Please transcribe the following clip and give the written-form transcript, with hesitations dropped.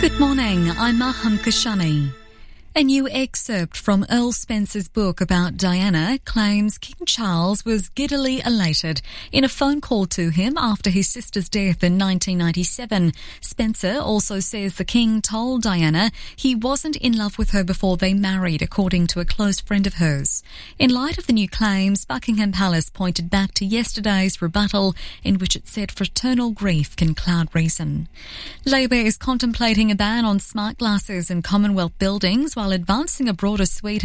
Good morning, I'm Maham Kashani. A new excerpt from Earl Spencer's book about Diana claims King Charles was giddily elated in a phone call to him after his sister's death in 1997. Spencer also says the King told Diana he wasn't in love with her before they married, according to a close friend of hers. In light of the new claims, Buckingham Palace pointed back to yesterday's rebuttal in which it said fraternal grief can cloud reason. Labor is contemplating a ban on smart glasses in Commonwealth buildings while advancing a broader suite